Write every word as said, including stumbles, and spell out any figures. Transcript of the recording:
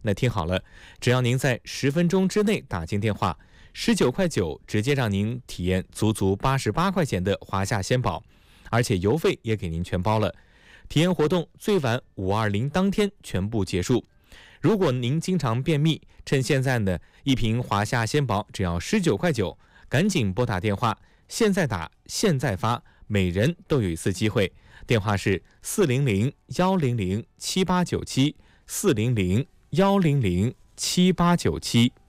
那听好了，只要您在十分钟之内打进电话，十九块九直接让您体验足足八十八块钱的华夏鲜宝，而且邮费也给您全包了。体验活动最晚五二零当天全部结束。如果您经常便秘，趁现在呢，一瓶华夏鲜宝只要十九块九，赶紧拨打电话，现在打，现在发，每人都有一次机会。电话是四零零幺零零七八九七，四零零幺零零七八九七。